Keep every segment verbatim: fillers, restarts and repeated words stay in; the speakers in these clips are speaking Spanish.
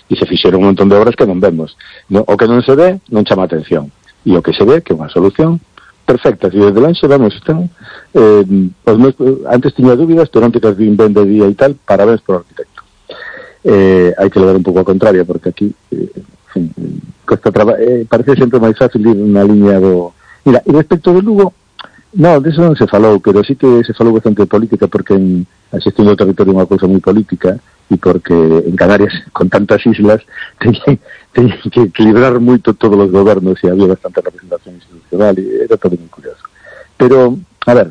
e se fixeron un montón de obras que non vemos. No, o que non se ve non chama atención, e o que se ve que é unha solución perfecta. Se desde longe vemos, están eh, os meus, antes tiña dúbidas, pero non te cas ben de día e tal, parabéns por arquitecto. Eh, hai que levar un pouco a contraria, porque aquí eh, en, costa traba, eh, parece sempre máis fácil ir na liña do... Mira, e respecto do Lugo, no, de eso non se falou, pero sí que se falou bastante de política, porque en a xestión do territorio é unha cousa moi política, e porque en Canarias, con tantas islas, teñen, teñen que equilibrar moito todos os gobernos, e había bastante representación institucional, e era todo moi curioso. Pero, a ver,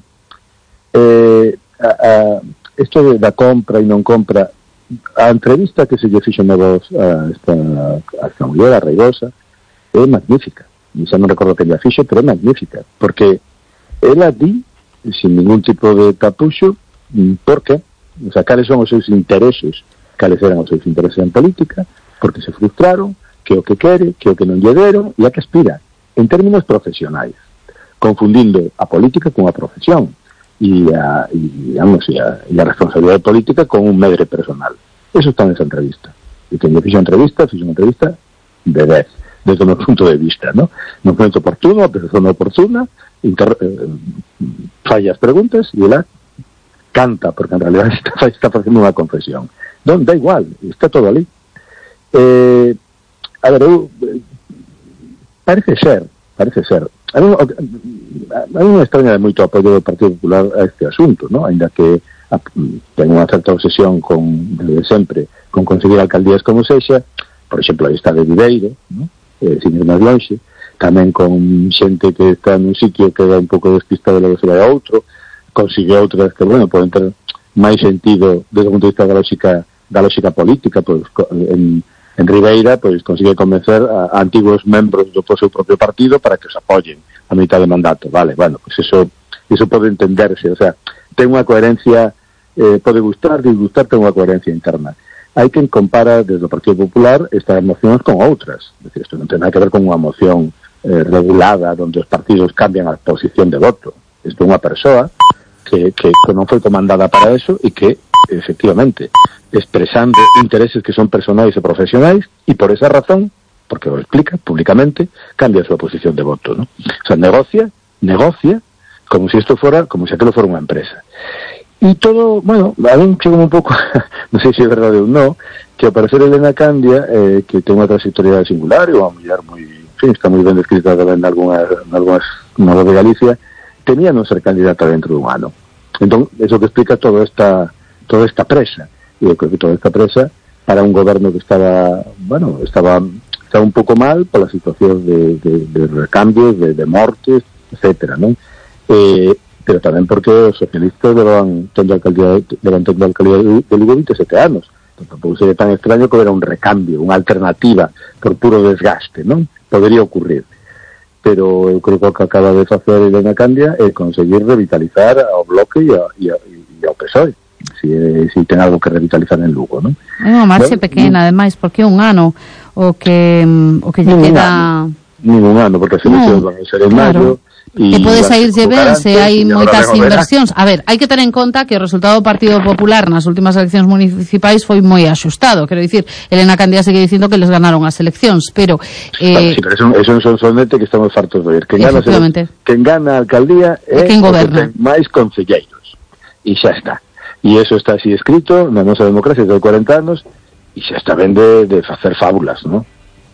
eh, a, a, esto de, da compra e non compra, a entrevista que se lle fixo na voz a esta, a esta muller, a Reigosa, é magnífica. E xa non recordo que lle fixo, pero é magnífica, porque ela di, sin ningún tipo de tapuxo, por qué, o sea, cales son os seus intereses, cales eran os seus intereses en política, porque se frustraron, que o que quere, que o que non lle deron, e a que aspira, en términos profesionais, confundindo a política con a profesión, e a, e, digamos, e a, e a responsabilidade política con un medre personal. Eso está nesa entrevista. E quen lle fixo a entrevista, fixo unha entrevista de dez, desde o meu punto de vista, ¿no? No momento oportuno, a persona oportuna, Inter, eh, falla as preguntas e ela canta, porque en realidad está, está facendo unha confesión. Non, da igual, está todo ali. Eh, a ver, eu, parece ser, parece ser. A mí, a mí me extraña moito o apoio do Partido Popular a este asunto, ¿no? Ainda que a, ten unha certa obsesión con, desde sempre, con conseguir alcaldías como sexa, por exemplo, aí está de Viveiro, ¿no? Eh, sin ir máis longe, tamén con xente que está nun sitio que é un pouco despistado e logo se vai a outro, consigue outras que, bueno, poden ter máis sentido desde o punto de vista da lógica, da lógica política, pois en, en Ribeira, pois consigue convencer a, a antigos membros do seu propio partido para que os apoyen a mitad de mandato, vale, bueno, pois eso, eso pode entenderse, o sea, ten unha coherencia, eh, pode gustar, disgustar, ten unha coherencia interna. Hai quen compara desde o Partido Popular estas mocións con outras, é dicir, isto non ten nada que ver con unha moción Eh, regulada, onde os partidos cambian a posición de voto. Isto é unha persoa que, que, que non foi comandada para eso e que, efectivamente, expresando intereses que son personais e profesionais, e por esa razón, porque o explica públicamente, cambia a súa posición de voto, ¿no? O sea, negocia, negocia, como si esto fuera, como si aquilo fuera unha empresa. E todo, bueno, a mí chegou un pouco, non sei se é verdade ou non, que ao parecer Elena Candia, eh, que ten unha trayectoria singular, e unha muller moi, está moi ben descrita en algunhas, en algunhas novas de Galicia, tenía non ser candidata dentro dun ano. Entón, eso que explica toda esta toda esta presa, e eu creo que toda esta presa para un goberno que estaba, bueno, estaba estaba un pouco mal pola situación de, de, de recambios, de, de mortes, etcétera, non? Eh, pero tamén porque os socialistas levan tendo a alcaldía, levan tendo a alcaldía de Lugo veintisiete anos. Entón, tampouco sería tan extraño que hubiera un recambio, unha alternativa por puro desgaste, non? Podería ocurrir, pero eu creo que o que acaba de facer Elena Candia é conseguir revitalizar ao Bloque e, a, e, a, e ao P S O E, si, si ten algo que revitalizar en Lugo, non? É unha marcha bueno, pequena, ademais, porque é un ano o que o que lle queda... Ningún ano, porque as eleccións no, van a ser en claro. maio, E pode saírlle ben se hai moitas inversións. A ver, hai que ter en conta que o resultado do Partido Popular nas últimas eleccións municipais foi moi axustado. Quero dicir, Elena Candia segue dicindo que les ganaron as eleccións, pero... Eh, sí, pero eso, eso son solamente que estamos fartos de ver. Quen gana, quen gana a alcaldía é quen goberna. Máis concelleiros. E xa está. E eso está así escrito na nosa democracia de cuarenta anos e xa está ben de, de facer fábulas, ¿no?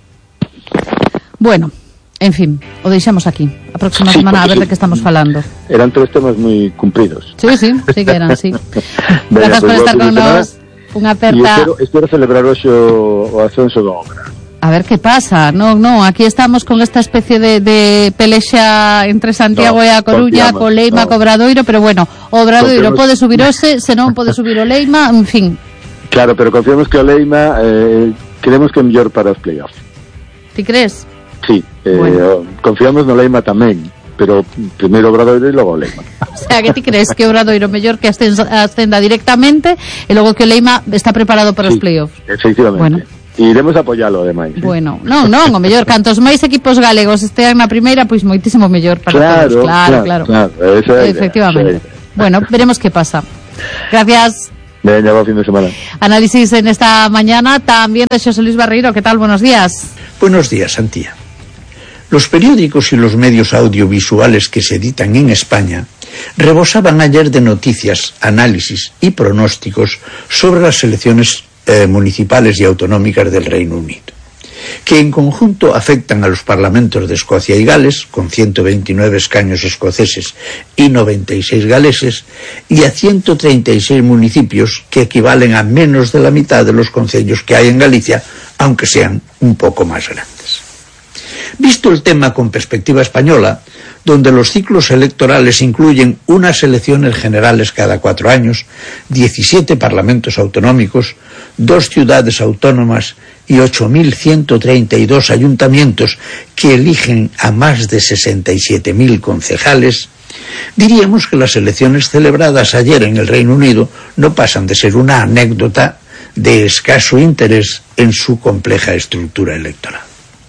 Bueno... En fin, o deixamos aquí. A próxima sí, semana a ver sí. de que estamos falando. Eran tres temas moi cumpridos. Sí, sí, sí que eran, sí. Gracias por estar con nos. Unha aperta... Espero, espero celebrar hoxe o, o ascenso da obra. A ver que pasa. No, no, aquí estamos con esta especie de, de pelexa entre Santiago no, e a Coruña, co Leima, no. co Obradoiro, pero bueno, o Obradoiro confiamos... pode subir hoxe, se non pode subir o Leima, en fin. Claro, pero confiamos que o Leima eh, queremos que é mellor para os playoffs. Ti crees? Sí, eh, bueno. Confiamos no Leima tamén, pero primeiro Obradoiro e logo o Leima. O sea, que ti crees que o Obradoiro mellor que ascenda directamente e logo que o Leima está preparado para sí, os playoffs? Efectivamente. Bueno. E iremos a apoialo, ademais. ¿eh? Bueno, non, non, o mellor, cantos máis equipos galegos estean na primeira, pois moitísimo mellor para claro, todos. Claro, claro. claro. claro esa Efectivamente. Esa bueno, veremos que pasa. Gracias. Venga, buen fin de semana. Análisis en esta mañana también de José Luis Barreiro. ¿Qué tal? Buenos días. Buenos días, Antía. Los periódicos y los medios audiovisuales que se editan en España rebosaban ayer de noticias, análisis y pronósticos sobre las elecciones eh, municipales y autonómicas del Reino Unido, que en conjunto afectan a los parlamentos de Escocia y Gales, con ciento veintinueve escaños escoceses y noventa y seis galeses, y a ciento treinta y seis municipios que equivalen a menos de la mitad de los concellos que hay en Galicia, aunque sean un poco más grandes. Visto el tema con perspectiva española, donde los ciclos electorales incluyen unas elecciones generales cada cuatro años, diecisiete parlamentos autonómicos, dos ciudades autónomas y ocho mil ciento treinta y dos ayuntamientos que eligen a más de sesenta y siete mil concejales, diríamos que las elecciones celebradas ayer en el Reino Unido no pasan de ser una anécdota de escaso interés en su compleja estructura electoral.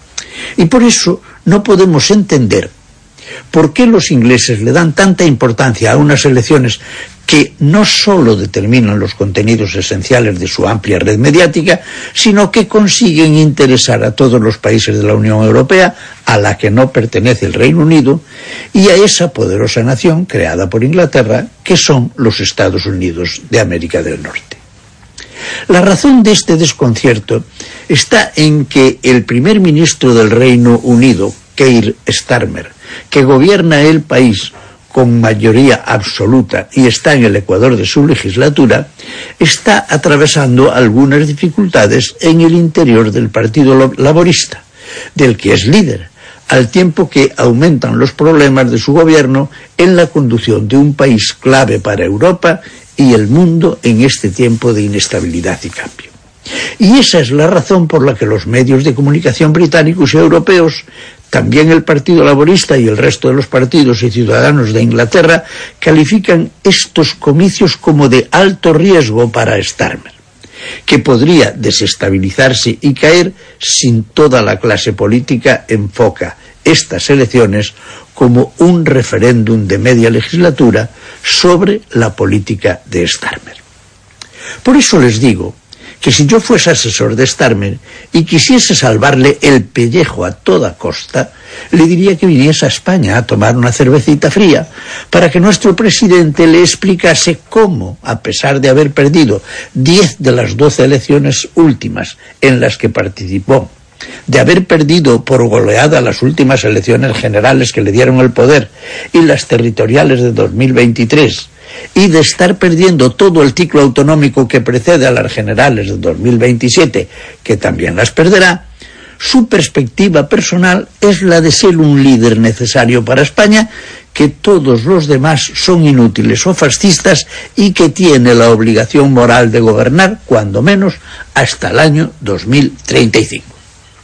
Y por eso no podemos entender por qué los ingleses le dan tanta importancia a unas elecciones que no solo determinan los contenidos esenciales de su amplia red mediática, sino que consiguen interesar a todos los países de la Unión Europea, a la que no pertenece el Reino Unido, y a esa poderosa nación creada por Inglaterra, que son los Estados Unidos de América del Norte. La razón de este desconcierto está en que el primer ministro del Reino Unido, Keir Starmer, que gobierna el país con mayoría absoluta y está en el ecuador de su legislatura, está atravesando algunas dificultades en el interior del Partido Laborista, del que es líder, al tiempo que aumentan los problemas de su gobierno en la conducción de un país clave para Europa y el mundo en este tiempo de inestabilidad y cambio. Y esa es la razón por la que los medios de comunicación británicos y europeos, también el Partido Laborista y el resto de los partidos y ciudadanos de Inglaterra, califican estos comicios como de alto riesgo para Starmer, que podría desestabilizarse y caer si toda la clase política enfoca estas elecciones como un referéndum de media legislatura sobre la política de Starmer. Por eso les digo que si yo fuese asesor de Starmer y quisiese salvarle el pellejo a toda costa, le diría que viniese a España a tomar una cervecita fría para que nuestro presidente le explicase cómo, a pesar de haber perdido diez de las doce elecciones últimas en las que participó, de haber perdido por goleada las últimas elecciones generales que le dieron el poder y las territoriales de dos mil veintitrés, y de estar perdiendo todo el ciclo autonómico que precede a las generales de dos mil veintisiete, que también las perderá, su perspectiva personal es la de ser un líder necesario para España, que todos los demás son inútiles o fascistas y que tiene la obligación moral de gobernar, cuando menos, hasta el año dos mil treinta y cinco.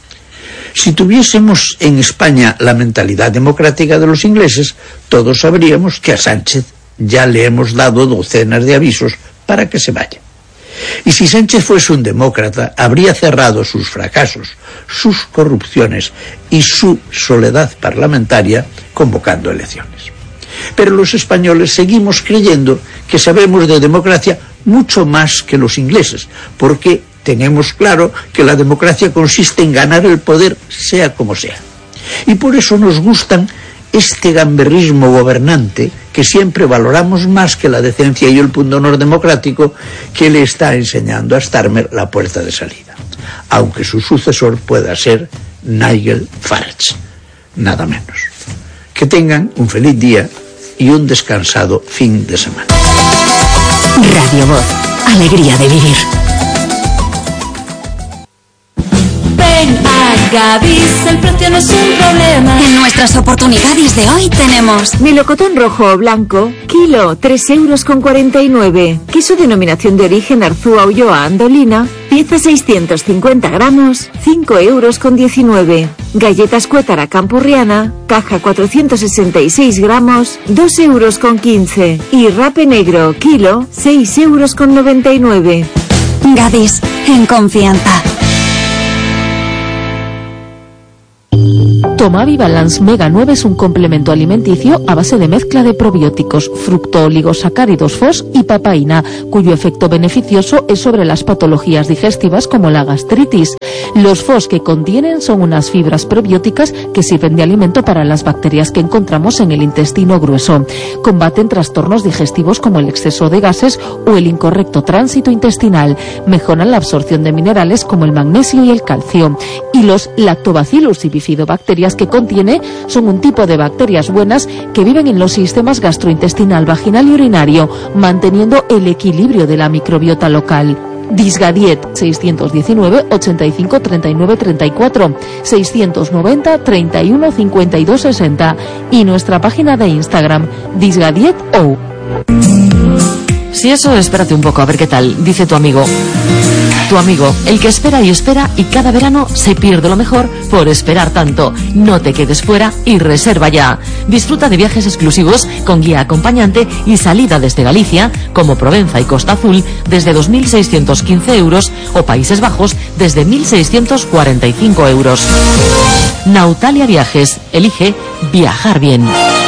Si tuviésemos en España la mentalidad democrática de los ingleses, todos sabríamos que a Sánchez ya le hemos dado docenas de avisos para que se vaya. Y si Sánchez fuese un demócrata, habría cerrado sus fracasos, sus corrupciones y su soledad parlamentaria convocando elecciones. Pero los españoles seguimos creyendo que sabemos de democracia mucho más que los ingleses, porque tenemos claro que la democracia consiste en ganar el poder sea como sea. Y por eso nos gustan este gamberrismo gobernante que siempre valoramos más que la decencia y el pundonor democrático que le está enseñando a Starmer la puerta de salida, aunque su sucesor pueda ser Nigel Farage, nada menos. Que tengan un feliz día y un descansado fin de semana. Radio Voz, alegría de vivir. Ven a Gadis, el precio no es un problema. En nuestras oportunidades de hoy tenemos melocotón rojo o blanco, kilo, tres euros con cuarenta y nueve. Queso denominación de origen Arzúa Ulloa Andolina, pieza seiscientos cincuenta gramos, cinco euros con diecinueve. Galletas Cuétara Campurriana, caja cuatrocientos sesenta y seis gramos, dos euros con quince. Y rape negro, kilo, seis euros con noventa y nueve. Gadis, en confianza. Tomavi Balance Mega nueve es un complemento alimenticio a base de mezcla de probióticos, fructooligosacáridos F O S y papaína, cuyo efecto beneficioso es sobre las patologías digestivas como la gastritis. Los F O S que contienen son unas fibras probióticas que sirven de alimento para las bacterias que encontramos en el intestino grueso. Combaten trastornos digestivos como el exceso de gases o el incorrecto tránsito intestinal. Mejoran la absorción de minerales como el magnesio y el calcio. Y los lactobacillus y bifidobacterias que contiene son un tipo de bacterias buenas que viven en los sistemas gastrointestinal, vaginal y urinario, manteniendo el equilibrio de la microbiota local. Disgadiet seiscientos diecinueve ochenta y cinco treinta y nueve treinta y cuatro, seiscientos noventa treinta y uno cincuenta y dos sesenta y nuestra página de Instagram Disgadiet O. Si eso, espérate un poco a ver qué tal, dice tu amigo. Tu amigo, el que espera y espera y cada verano se pierde lo mejor por esperar tanto. No te quedes fuera y reserva ya. Disfruta de viajes exclusivos con guía acompañante y salida desde Galicia, como Provenza y Costa Azul, desde dos mil seiscientos quince euros o Países Bajos desde mil seiscientos cuarenta y cinco euros. Nautalia Viajes, elige viajar bien.